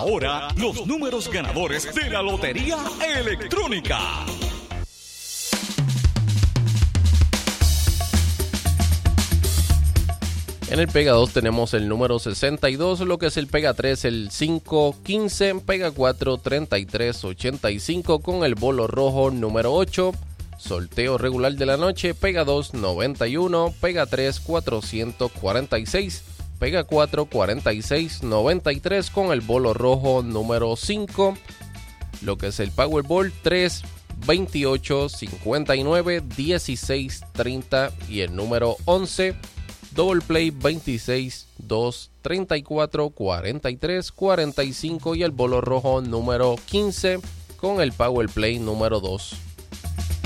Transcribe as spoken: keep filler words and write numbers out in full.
Ahora, los números ganadores de la Lotería Electrónica. En el Pega dos tenemos el número sesenta y dos, lo que es el Pega tres, el cinco quince, Pega cuatro, treinta y tres ochenta y cinco con el bolo rojo número ocho. Sorteo regular de la noche, Pega dos, noventa y uno, Pega tres, cuatrocientos cuarenta y seis, Pega cuatro, cuarenta y seis noventa y tres con el bolo rojo número cinco. Lo que es el Powerball tres, veintiocho, cincuenta y nueve, dieciséis, treinta y el número once. Double Play veintiséis, dos, treinta y cuatro, cuarenta y tres, cuarenta y cinco y el bolo rojo número quince con el Power Play número dos.